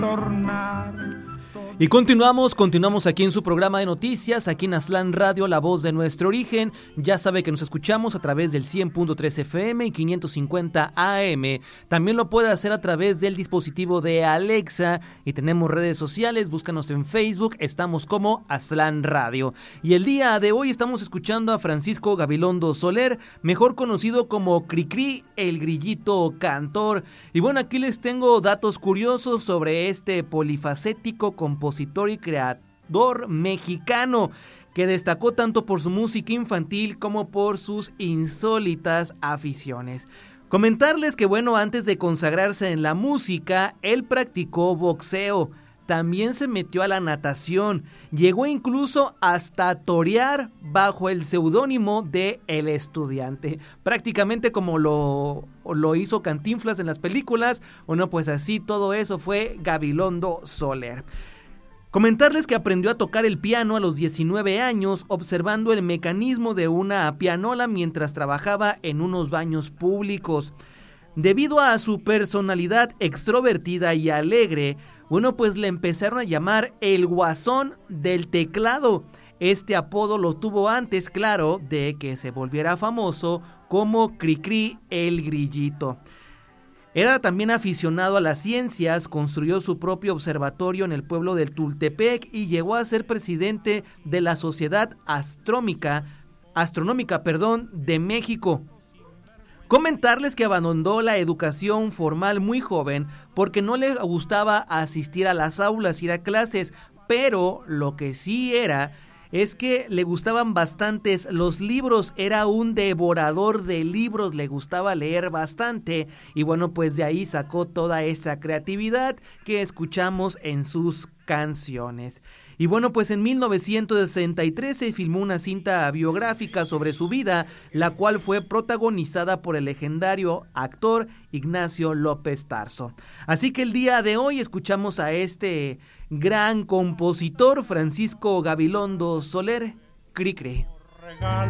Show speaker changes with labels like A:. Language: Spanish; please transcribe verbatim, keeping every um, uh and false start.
A: tornar.
B: Y continuamos, continuamos aquí en su programa de noticias, aquí en Aztlán Radio, la voz de nuestro origen. Ya sabe que nos escuchamos a través del cien punto tres F M y quinientos cincuenta A M. También lo puede hacer a través del dispositivo de Alexa. Y tenemos redes sociales, búscanos en Facebook, estamos como Aztlán Radio. Y el día de hoy estamos escuchando a Francisco Gabilondo Soler, mejor conocido como Cricri, el grillito cantor. Y bueno, aquí les tengo datos curiosos sobre este polifacético compositor y creador mexicano que destacó tanto por su música infantil como por sus insólitas aficiones. Comentarles que bueno, antes de consagrarse en la música, él practicó boxeo, también se metió a la natación, llegó incluso hasta torear bajo el seudónimo de El Estudiante, prácticamente como lo, lo hizo Cantinflas en las películas. Bueno, pues así todo eso fue Gabilondo Soler. Comentarles que aprendió a tocar el piano a los diecinueve años, observando el mecanismo de una pianola mientras trabajaba en unos baños públicos. Debido a su personalidad extrovertida y alegre, bueno, pues le empezaron a llamar el Guasón del Teclado. Este apodo lo tuvo antes, claro, de que se volviera famoso como Cricri el Grillito. Era también aficionado a las ciencias, construyó su propio observatorio en el pueblo del Tultepec y llegó a ser presidente de la Sociedad Astronómica, Astronómica, perdón, de México. Comentarles que abandonó la educación formal muy joven porque no le gustaba asistir a las aulas, ir a clases, pero lo que sí era es que le gustaban bastantes los libros, era un devorador de libros, le gustaba leer bastante y bueno, pues de ahí sacó toda esa creatividad que escuchamos en sus canciones. Y bueno, pues en mil novecientos sesenta y tres se filmó una cinta biográfica sobre su vida, la cual fue protagonizada por el legendario actor Ignacio López Tarso. Así que el día de hoy escuchamos a este gran compositor Francisco Gabilondo Soler, Cricri.